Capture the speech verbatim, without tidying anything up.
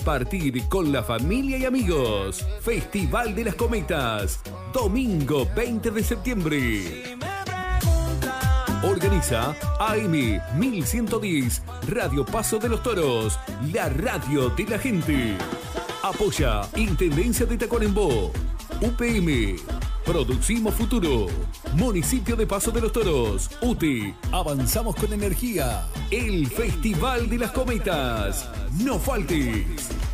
compartir con la familia y amigos. Festival de las Cometas, domingo veinte de septiembre. Organiza A M mil ciento diez, Radio Paso de los Toros, la radio de la gente. Apoya Intendencia de Tacuarembó, U P M, Producimos Futuro, Municipio de Paso de los Toros, U T E. Avanzamos con energía. El Festival de las Cometas. No faltes.